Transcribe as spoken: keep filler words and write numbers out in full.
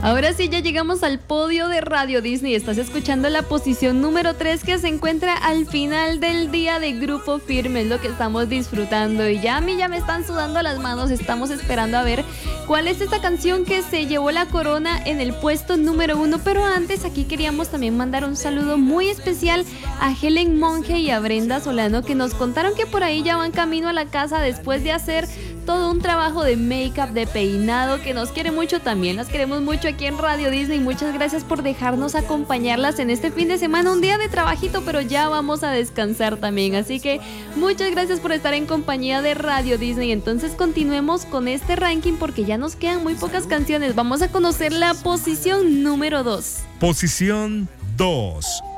Ahora sí, ya llegamos al podio de Radio Disney. Estás escuchando la posición número tres, que se encuentra al final del día de Grupo Firme. Es lo que estamos disfrutando. Y ya a mí ya me están sudando las manos. Estamos esperando a ver cuál es esta canción que se llevó la corona en el puesto número uno. Pero antes, aquí queríamos también mandar un saludo muy especial a Helen Monge y a Brenda Solano, que nos contaron que por ahí ya van camino a la casa después de hacer todo un trabajo de make-up, de peinado, que nos quiere mucho también. Las queremos mucho aquí en Radio Disney. Muchas gracias por dejarnos acompañarlas en este fin de semana, un día de trabajito, pero ya vamos a descansar también. Así que muchas gracias por estar en compañía de Radio Disney. Entonces continuemos con este ranking porque ya nos quedan muy pocas canciones. Vamos a conocer la posición número dos. Posición dos.